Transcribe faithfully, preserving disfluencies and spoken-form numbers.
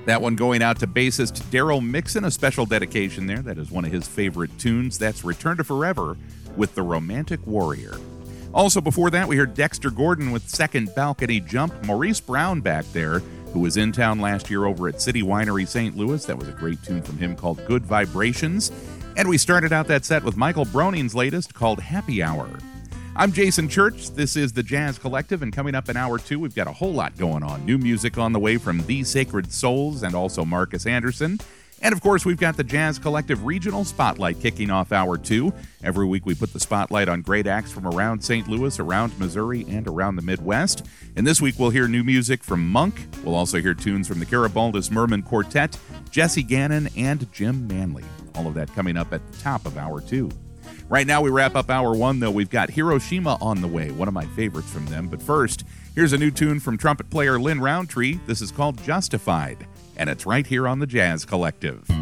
That one going out to bassist Daryl Mixon, a special dedication there. That is one of his favorite tunes. That's Return to Forever with The Romantic Warrior. Also before that, we heard Dexter Gordon with Second Balcony Jump. Maurice Brown back there, who was in town last year over at City Winery Saint Louis. That was a great tune from him called Good Vibrations. And we started out that set with Michael Broning's latest called Happy Hour. I'm Jason Church. This is the Jazz Collective, and coming up in hour two, we've got a whole lot going on. New music on the way from The Sacred Souls and also Marcus Anderson. And, of course, we've got the Jazz Collective Regional Spotlight kicking off hour two. Every week we put the spotlight on great acts from around Saint Louis, around Missouri, and around the Midwest. And this week we'll hear new music from Monk. We'll also hear tunes from the Garibaldus Merman Quartet, Jesse Gannon, and Jim Manley. All of that coming up at the top of hour two. Right now we wrap up hour one, though. We've got Hiroshima on the way, one of my favorites from them. But first, here's a new tune from trumpet player Lynn Roundtree. This is called Justified, and it's right here on the Jazz Collective.